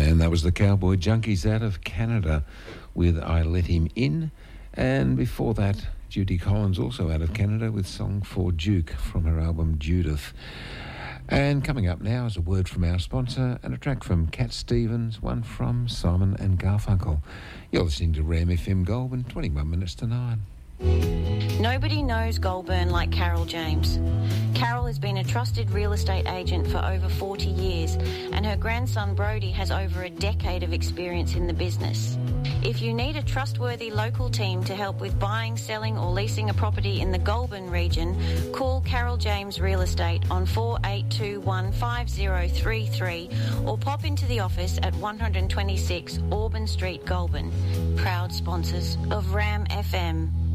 And that was the Cowboy Junkies out of Canada with I Let Him In. And before that, Judy Collins, also out of Canada, with Song for Duke from her album Judith. And coming up now is a word from our sponsor and a track from Cat Stevens, one from Simon and Garfunkel. You're listening to Ram FM Goulburn, 21 minutes to 9. Nobody knows Goulburn like Carol James. Carol has been a trusted real estate agent for over 40 years, and her grandson Brody has over a decade of experience in the business. If you need a trustworthy local team to help with buying, selling or leasing a property in the Goulburn region, call Carol James Real Estate on 48215033 or pop into the office at 126 Auburn Street, Goulburn. Proud sponsors of Ram FM.